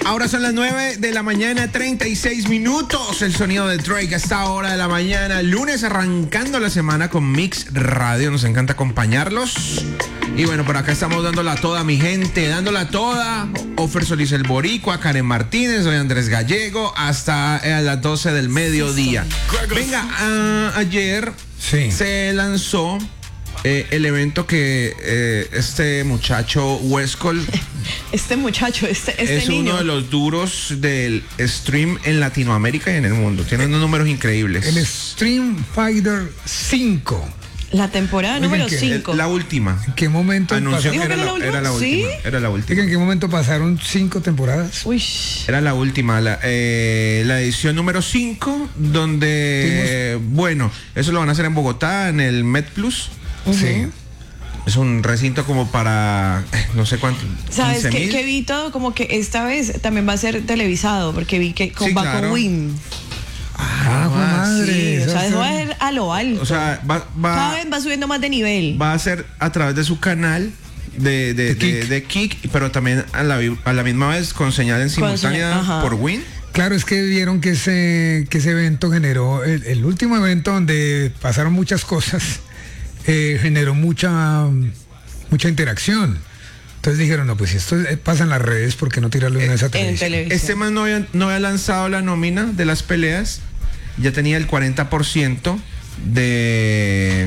Ahora son las 9 de la mañana, 36 minutos. El sonido de Drake a esta hora de la mañana. Lunes arrancando la semana con Mix Radio. Nos encanta acompañarlos. Y bueno, por acá estamos dándola toda, mi gente. Dándola toda. Ofer Solís el Boricua, Karen Martínez, soy Andrés Gallego. Hasta las 12 del mediodía. Venga, ayer se lanzó el evento que este muchacho Westcol este es niño, uno de los duros del stream en Latinoamérica y en el mundo. Tiene unos números increíbles. El Stream Fighter 5. La temporada número 5. La última. ¿En qué momento anunció que ¿Dijo era que era la última? la última? ¿Sí? Era la última. ¿En qué momento pasaron 5 temporadas? Uy. Era la última, la edición número 5, donde, bueno, eso lo van a hacer en Bogotá, en el MedPlus. Sí. Es un recinto como para, no sé cuánto. ¿Sabes 15,000. que vi todo como que esta vez también va a ser televisado? Porque vi que Sí, va claro. con Win. Madre. Sí, o sea, eso va a ser- ser a lo alto. O sea, cada vez va subiendo más de nivel. va a ser a través de su canal de Kik, pero también a la misma vez con señal en simultánea ajá. por Win. Claro, es que vieron que ese evento generó, el último evento donde pasaron muchas cosas, generó mucha interacción. Entonces dijeron, no, pues si esto pasa en las redes, ¿por qué no tirarlo en esa En televisión? televisión. Este man no había lanzado la nómina de las peleas, ya tenía el 40% de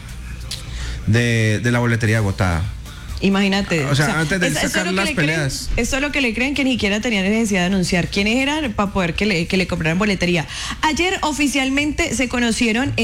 la boletería agotada. Imagínate. O sea, antes de eso sacar es lo que las le creen, peleas. eso es lo que le creen, que ni siquiera tenían necesidad de anunciar quiénes eran para poder que le compraran boletería. Ayer oficialmente se conocieron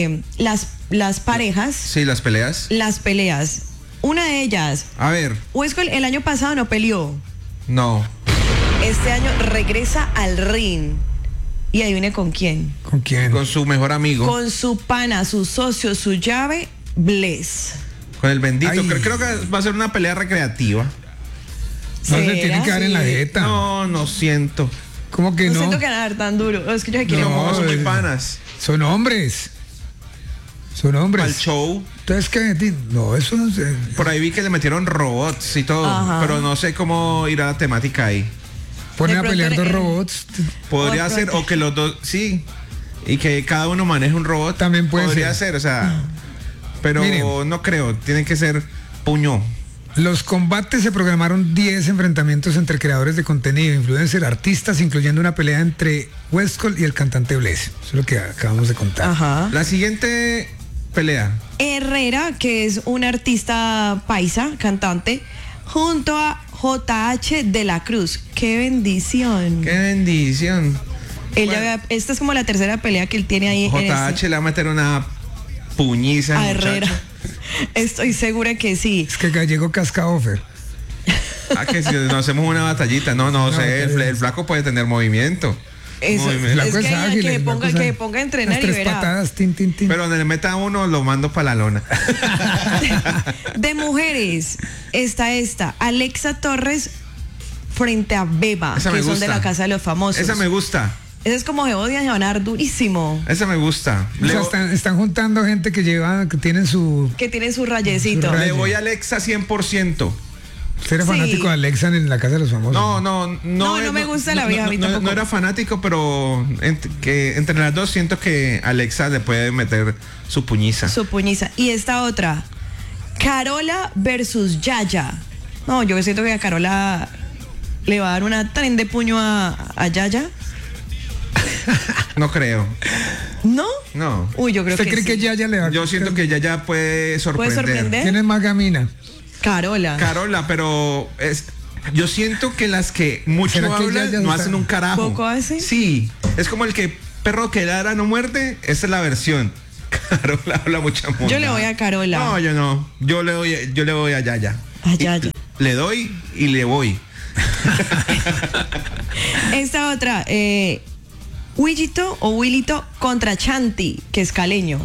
las parejas, Sí, las peleas. las peleas. Una de ellas, A ver, Westcol el año pasado no peleó. no. Este año regresa al ring. Y adivine con quién. ¿Con quién? Con su mejor amigo. Con su pana, su socio, su llave, Bless. Con el bendito. Ay. Creo que va a ser una pelea recreativa. No se ¿Será? tienen que dar en la jeta. No siento. ¿Cómo que No no? siento que van a dar tan duro. Es que yo quiero. No, son muy es- panas. Son hombres. Son Al hombres. show. Entonces, ¿qué? No, eso no sé. Por ahí vi que le metieron robots y todo. Ajá. Pero no sé cómo irá la temática ahí. Ponen De a pronto pelear dos en- robots. Podría O de ser, pronto. o que los dos, sí. Y que cada uno maneje un robot. También puede Podría ser. ser, o sea. Pero Miren. no creo. Tienen que ser puño. Los combates se programaron 10 enfrentamientos entre creadores de contenido, influencers, artistas, incluyendo una pelea entre Westcol y el cantante Bless. Eso es lo que acabamos de contar. Ajá. La siguiente pelea. Herrera, que es un artista paisa, cantante, junto a JH de la Cruz. ¡Qué bendición! Qué bendición. Esta es como la tercera pelea que él tiene ahí. JH le va a meter una puñiza a al Herrera. muchacho. Estoy segura que sí. Es que Gallego casca offer. Que si nos hacemos una batallita. No sé, el flaco puede tener movimiento. Eso, Movimiento. es Flaco es que, ágil, que el flaco ponga, es que ágil. ponga a entrenar Las y 3 verá. patadas, tin. Pero donde le meta a uno, lo mando para la lona. De mujeres, esta, Alexa Torres frente a Beba, Esa que me son gusta. de la Casa de los Famosos. Esa me gusta. Esa es como se odian a ganar durísimo. Esa me gusta. O sea, están juntando gente que tienen su... Que tiene su rayecito. Su Le voy a Alexa 100%. ¿Usted era Sí. fanático de Alexa en la Casa de los Famosos? No me gusta la vieja, a mí tampoco. No era fanático, pero que entre las dos siento que Alexa le puede meter su puñiza. Su puñiza. Y esta otra, Carola versus Yaya. No, yo siento que a Carola le va a dar una tren de puño a Yaya. No creo. ¿No? No. Uy, yo creo ¿Usted que cree sí. que Yaya le va a... Yo siento que ya puede sorprender. ¿Puede sorprender? ¿Quién es más gamina? Carola. Carola, pero yo siento que las que mucho ¿Será que hablan Yaya no está- hacen un carajo. ¿Poco hace? Sí, es como el que perro que ladra no muerde, esa es la versión. Carola habla mucha monda. Yo le voy a Carola. No, yo no. Yo le voy a Yaya. A Yaya. Le doy y le voy. Esta otra, Willito contra Chanti, que es caleño.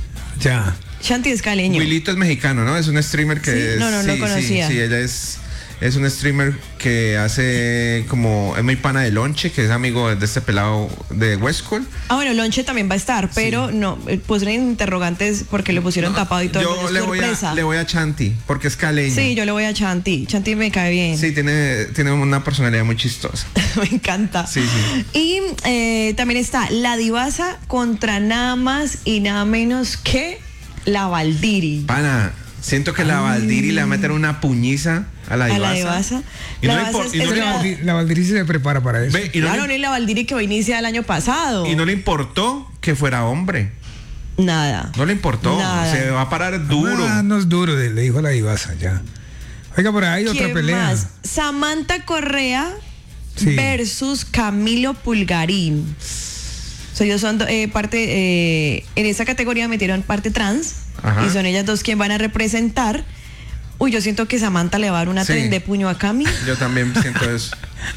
Ya. Chanti es caleño. Wilito es mexicano, ¿no? Es un streamer que Sí, es... no lo conocía. Sí, ella es Es un streamer que hace como, es muy pana de Lonche, que es amigo de este pelado de Westcol. Ah, bueno, Lonche también va a estar, pero no, pusieron interrogantes porque lo pusieron tapado y todo. Yo le voy a Chanti, porque es caleño. Sí, yo le voy a Chanti. Chanti me cae bien. Sí, tiene una personalidad muy chistosa. Me encanta. Sí, sí. Y también está la Divasa contra nada más y nada menos que la Valdiri. Pana, siento que la Valdiri le va a meter una puñiza a la Divasa. A la Divasa. La Valdiri se prepara para eso. Claro, ni la Valdiri que inicia el año pasado. Y no le importó que fuera hombre. Nada. No le importó. Nada. Se va a parar duro. No es duro, le dijo la Divasa ya. Oiga, por ahí otra pelea. Más? Samantha Correa Sí. versus Camilo Pulgarín. O sea, ellos son parte, en esa categoría metieron parte trans. Ajá. Y son ellas dos quien van a representar. Uy, yo siento que Samantha le va a dar una Sí. tren de puño a Cami. Yo también siento eso.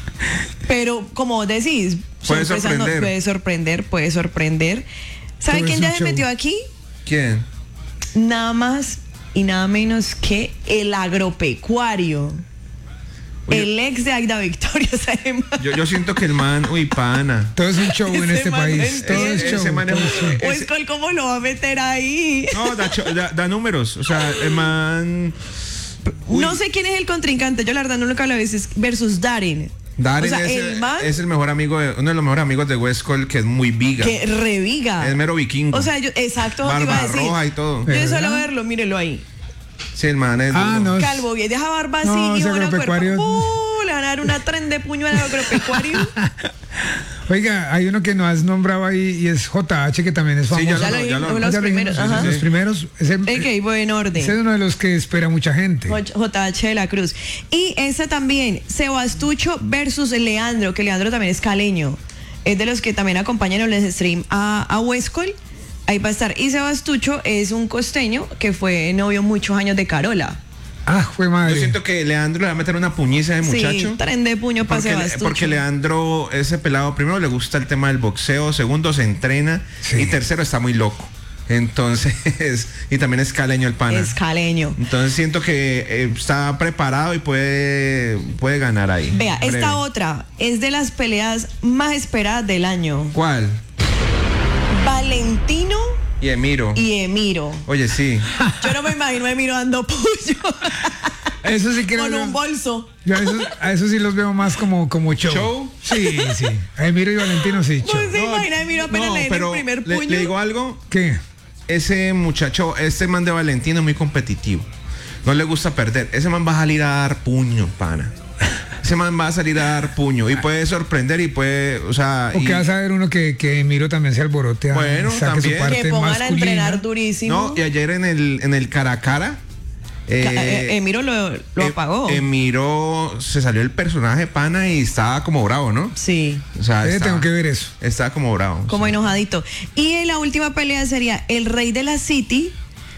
Pero como vos decís, Puede sorpresa no- sorprender. puede sorprender. ¿Sabe Todo quién es ya un se show. metió aquí? ¿Quién? Nada más y nada menos que el agropecuario. Uy, El ex de Aida Victoria. Yo siento que el man, uy, pana. Todo es un show en Ese este man país. no Todo es entiende. show. Ese man es- todo es show. Pues ¿cómo lo va a meter ahí? No, da números. O sea, el man. Uy, No sé quién es el contrincante. Yo la verdad no lo que hablo a veces versus Darren. Darren o sea, es, el man es el mejor amigo uno de los mejores amigos de Westcol, que es muy viga. que reviga. Es mero vikingo. O sea, exacto lo que iba a Barba decir. roja y todo. Yo ¿Verdad? solo verlo, mírelo ahí. Sí, el man es Ah, duro. no. Calvo, y deja barba así No, y ese bueno, agropecuario- cuerpo. Le van a dar una tren de puño al agropecuario. Oiga, hay uno que no has nombrado ahí y es JH, que también es Sí, famoso. ya Ya lo lo- dijimos, ya lo- los Ya lo primeros. dijimos, Ajá. los primeros. Ok, voy en orden. Ese es uno de los que espera mucha gente. JH de la Cruz. Y esa también, Sebastucho versus Leandro, que Leandro también es caleño. Es de los que también acompañan en el stream a Westcol. Ahí va a estar. Y Sebastucho es un costeño que fue novio muchos años de Carola. Ah, fue madre. Yo siento que Leandro le va a meter una puñiza de muchacho. Sí, tren de puño para Porque, Sebastucho. porque Leandro, ese pelado, primero le gusta el tema del boxeo, segundo se entrena Sí. y tercero está muy loco. Entonces, y también es caleño el pana. Es caleño. Entonces siento que está preparado y puede ganar ahí. Vea, Breve. esta otra es de las peleas más esperadas del año. ¿Cuál? Valentino Y Emiro. y Emiro. Oye, sí. Yo no me imagino a Emiro dando puño Eso sí creo con yo. un bolso. Yo a eso sí los veo más como show. ¿Show? Sí, sí. A Emiro y Valentino sí, show. Pues se imagina a Emiro apenas le den el pero primer le puño. digo algo. ¿Qué? Ese muchacho, este man de Valentino es muy competitivo. No le gusta perder. Ese man va a salir a dar puño, pana. Ese man va a salir a dar puño y puede sorprender y puede, o sea... O que vas a ver uno que Emiro también se alborote. Bueno, saque su también. parte Que pongan a masculina. entrenar durísimo. No, y ayer en el cara a cara... Emiro lo apagó. Emiro se salió el personaje, pana, y estaba como bravo, ¿no? Sí, O sea, Tengo que ver eso. estaba como bravo. como sí. enojadito. Y en la última pelea sería el Rey de la City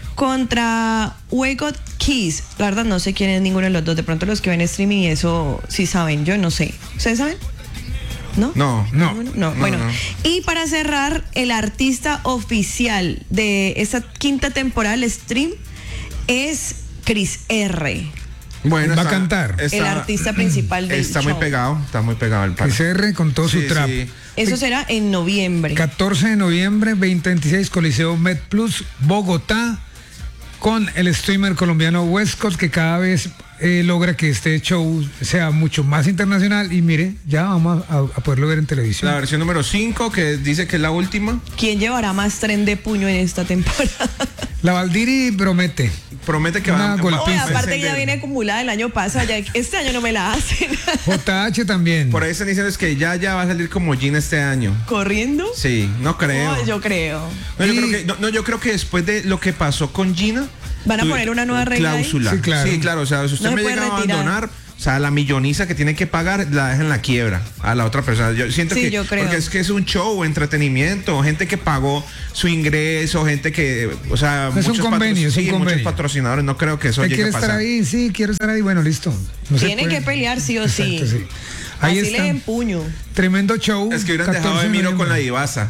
contra Wegot Keys. La verdad no sé quién es ninguno de los dos. De pronto los que ven streaming y eso sí saben. Yo no sé. ¿Ustedes saben? ¿No? No. No. No, bueno. no. Y para cerrar, el artista oficial de esta quinta temporada del stream es Chris R. Bueno, Va a cantar. El artista principal del Está show. muy pegado el pana. Chris R con todo su Sí, trap. sí. Eso será en noviembre. 14 de noviembre, 2026, Coliseo Med Plus, Bogotá, con el streamer colombiano Westcott, que cada vez logra que este show sea mucho más internacional. Y mire, ya vamos a poderlo ver en televisión. La versión número 5, que dice que es la última, ¿Quién llevará más tren de puño en esta temporada? La Valdiri promete. promete que Una va golpiza. Oye, a aparte que ya encender. viene acumulada el año pasado, ya este año no me la hacen. JH también. Por ahí están diciendo es que ya va a salir como Gina este año. ¿Corriendo? Sí, no creo. No, yo creo. No, yo Y- creo que, yo creo que después de lo que pasó con Gina, ¿Van a poner una nueva regla ahí? cláusula. Sí, claro. O sea, si usted No se me puede llega a retirar. abandonar, o sea, la milloniza que tiene que pagar la deja en la quiebra a la otra persona. Yo siento Sí, que yo creo. porque es que es un show, entretenimiento, gente que pagó su ingreso, gente que, o sea, Es un convenio, es un sí, muchos convenio. patrocinadores, no creo que eso ¿Usted llegue quiere a pasar. estar ahí? Sí, quiero estar ahí. Bueno, listo. No se Tienen puede. que pelear sí o sí. Exacto, sí. Ahí Así le está. den puño. Tremendo show. Es que hubieran dejado 14 de de Miro con la noviembre. Divasa.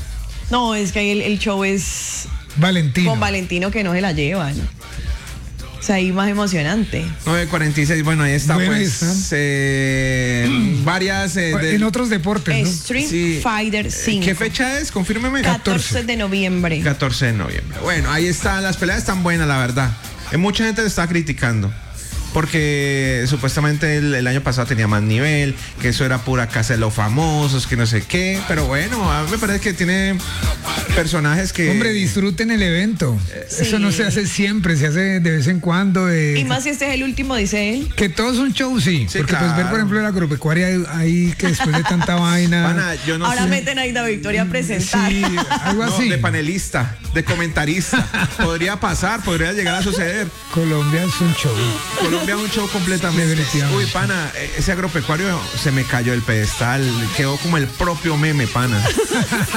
No, es que ahí el show es Valentino. con Valentino que no se la llevan. O sea, ahí más emocionante. 9:46, bueno, ahí está, Bueno, ahí pues. Varias. En otros deportes, ¿no? Street Sí. Fighter 5. ¿Qué fecha es? Confírmeme. 14 de noviembre. 14 de noviembre. Bueno, ahí están, las peleas están buenas, la verdad. Mucha gente le está criticando. Porque supuestamente el año pasado tenía más nivel, que eso era pura casa de los famosos, que no sé qué. Pero bueno, a mí me parece que tiene personajes que... Hombre, disfruten el evento. Sí. Eso no se hace siempre, se hace de vez en cuando. Y más si este es el último, dice él. Que todo es un show, sí. Sí, porque claro. pues ver, por ejemplo, la agropecuaria ahí que después de tanta vaina. Pana, yo no Ahora sé. meten a Ida Victoria a presentar. Sí, algo No, así. de panelista, de comentarista. Podría pasar, podría llegar a suceder. Colombia es un show. Colombia es un show completamente. Definitivamente. Uy, pana, ese agropecuario se me cayó del pedestal. Quedó como el propio meme, pana.